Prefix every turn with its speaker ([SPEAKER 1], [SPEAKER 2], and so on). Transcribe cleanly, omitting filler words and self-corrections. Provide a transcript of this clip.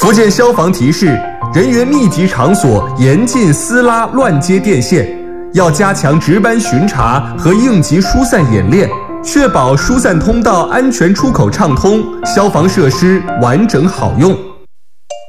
[SPEAKER 1] 福建消防提示：人员密集场所严禁撕拉乱接电线，要加强值班巡查和应急疏散演练，确保疏散通道安全出口畅通，消防设施完整好用。